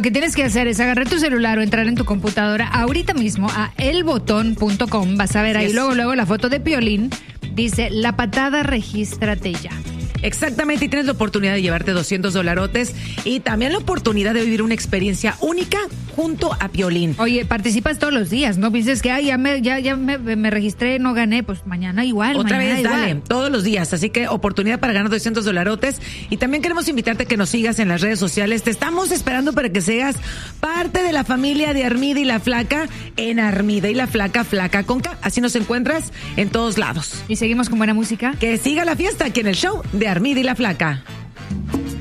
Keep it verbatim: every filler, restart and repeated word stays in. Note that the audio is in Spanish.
que tienes que hacer es agarrar tu celular o entrar en tu computadora ahorita mismo a elbotón punto com. Vas a ver ahí Yes. luego, luego la foto de Piolín. Dice, la patada, regístrate ya. Exactamente, y tienes la oportunidad de llevarte doscientos dolarotes y también la oportunidad de vivir una experiencia única junto a Piolín. Oye, participas todos los días, ¿no? Dices que, ay, ya me, ya, ya me, me registré, no gané, pues mañana igual. Otra mañana vez, igual. dale, todos los días. Así que oportunidad para ganar doscientos dolarotes. Y también queremos invitarte a que nos sigas en las redes sociales. Te estamos esperando para que seas parte de la familia de Armida y la Flaca en Armida y la Flaca, Flaca con K. Así nos encuentras en todos lados. Y seguimos con buena música. Que siga la fiesta aquí en el show de Armida y la Flaca.